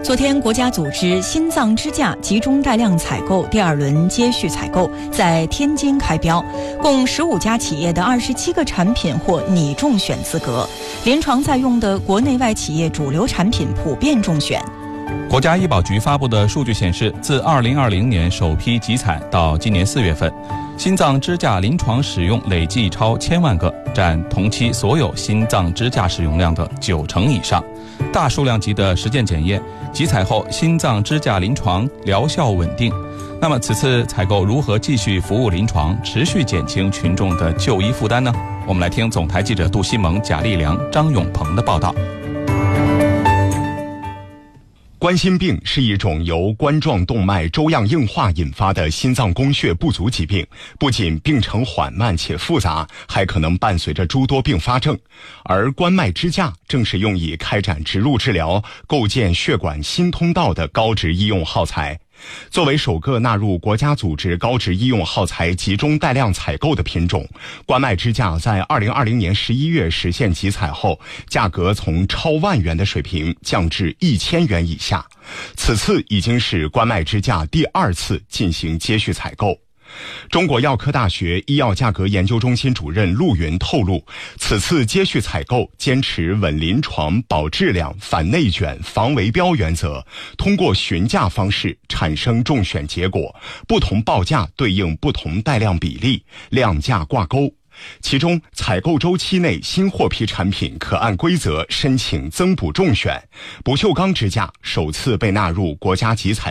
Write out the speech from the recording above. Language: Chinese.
昨天，国家组织心脏支架集中带量采购第2轮接续采购在天津开标，共15家企业的27个产品获拟中选资格，临床在用的国内外企业主流产品普遍中选。 国家医保局发布的数据显示，自2020年首批集采到今年4月份，心脏支架临床使用累计超1000万个，占同期所有心脏支架使用量的90%以上。大数量级的实践检验，集采后心脏支架临床疗效稳定。那么此次采购如何继续服务临床，持续减轻群众的就医负担呢？我们来听总台记者杜西蒙、贾立良、张永鹏的报道。 冠心病是一种由冠状动脉粥样硬化引发的心脏供血不足疾病，不仅病程缓慢且复杂，还可能伴随着诸多并发症。而冠脉支架正是用以开展植入治疗、构建血管新通道的高值医用耗材。作为首个纳入国家组织高值医用耗材集中带量采购的品种，冠脉支架在2020年11月实现集采后，价格从超万元的水平降至1000元以下。此次已经是冠脉支架第2次进行接续采购。中国药科大学医药价格研究中心主任陆云透露，此次接续采购坚持稳临床、保质量、反内卷、防围标原则，通过询价方式产生中选结果，不同报价对应不同带量比例，量价挂钩。其中，采购周期内新获批产品可按规则申请增补中选，不锈钢支架首次被纳入国家集采